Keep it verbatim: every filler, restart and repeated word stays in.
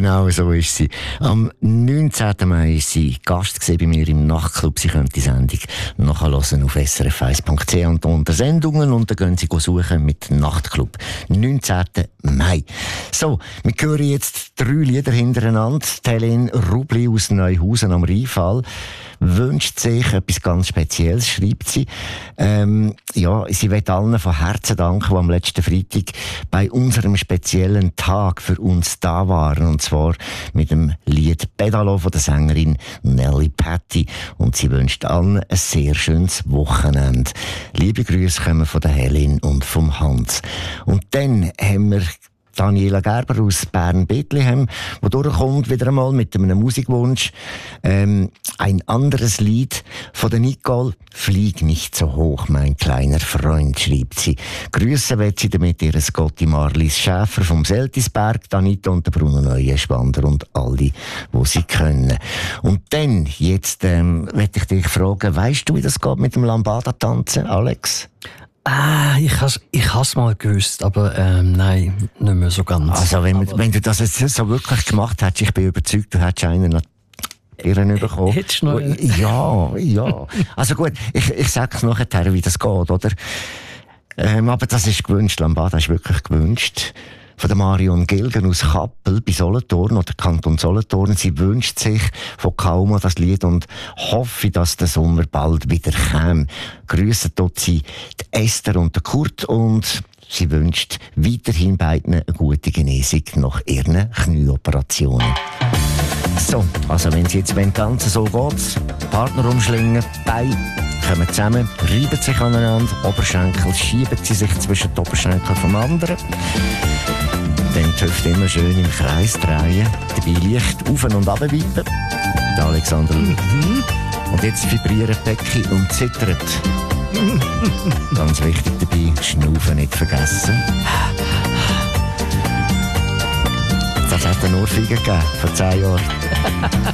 Genau so ist sie. Am neunzehnten Mai ist sie Gast bei mir im Nachtclub. Sie können die Sendung nachhören auf s r f eins punkt c h und unter Sendungen und dann gehen Sie suchen mit Nachtclub. neunzehnten Mai. So, wir hören jetzt drei Lieder hintereinander. Helene Rubli aus Neuhausen am Rheinfall wünscht sich etwas ganz Spezielles, schreibt sie. Ähm, ja, sie will allen von Herzen danken, die am letzten Freitag bei unserem speziellen Tag für uns da waren. Und zwar mit dem Lied Pedalo von der Sängerin Nelly Patty. Und sie wünscht allen ein sehr schönes Wochenende. Liebe Grüße kommen von der Helene und vom Hans. Und dann haben wir Daniela Gerber aus Bern-Bethlehem, die durchkommt wieder einmal mit einem Musikwunsch. Ähm, ein anderes Lied von der Nicole. Flieg nicht so hoch, mein kleiner Freund, schreibt sie. Grüße wird sie damit ihre Scotty Marlies Schäfer vom Seltisberg, Anita und der Bruno Neuenschwander und alle, die sie können. Und dann, jetzt, ähm, möchte ich dich fragen, weisst du, wie das geht mit dem Lambada-Tanzen, Alex? Ah, ich has, ich has mal gewusst, aber ähm, nein, nicht mehr so ganz. Also wenn, wenn du das jetzt so wirklich gemacht hättest, ich bin überzeugt, du hättest einen noch ihren bekommen. Hättest du noch einen? Ja, ja. Also gut, ich, ich sag's nachher, wie das geht, oder? Ähm, aber das ist gewünscht, Lambada ist wirklich gewünscht. Von der Marion Gilgen aus Kappel bei Solothurn oder Kanton Solothurn. Sie wünscht sich von Kauma das Lied und hoffe, dass der Sommer bald wieder käme. Grüße dort sie die Esther und der Kurt und sie wünscht weiterhin beiden eine gute Genesung nach ihren Knieoperationen. So, also wenn sie jetzt wenn ganz so geht, Partner umschlingen, Beine kommen zusammen, reiben sich aneinander, Oberschenkel schieben sie sich zwischen die Oberschenkel vom anderen. Dann die Hüfte immer schön im Kreis drehen, dabei leicht auf und runter wippen. Der Alexander mhm. Und jetzt vibrieren die Decke und zittert. Ganz wichtig dabei, Schnaufen nicht vergessen. Das hat eine Ohrfeige gegeben, vor zehn Jahren.